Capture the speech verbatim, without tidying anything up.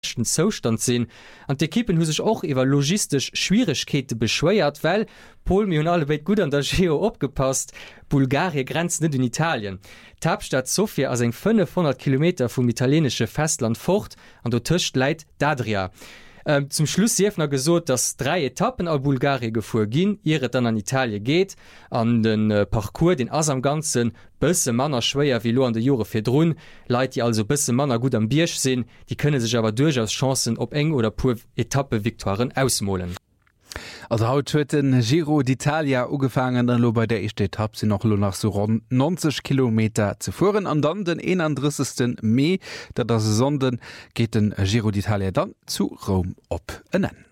Zustand sinn. An d'Ekippen hu sech auch iwwer logistisch Schwierigkeiten beschwéiert, weil Pol Mionale weit gut an der Geo opgepasst, Bulgarie grenzt net in Italien. Tabstadt Sofia as eng fünfhundert Kilometer vum italienische Festland fort an der Tischcht leit d'Adria. Ähm, zum Schluss Jefner gesot, dass drei Etappen a Bulgarie gefuhr ginn, ihre dann an Italien geht, an den äh, Parcours den ass am ganzen bësse Manner schwéier wie lo an de Jure firdrun, Leiit die also bësse Manner gut am Biersch sinn, die könne sich aber durchaus Chancen op eng oder pur Etappe-Viktoren ausmolen. Also haut huet den Giro d'Italia ugefangen an lo bei der ersten Etappe sie noch lo nach so rund neunzig Kilometer zu fuhren an dann den einunddreißigsten Mai, dat das Sonden geht den Giro d'Italia dann zu Rom op ennen.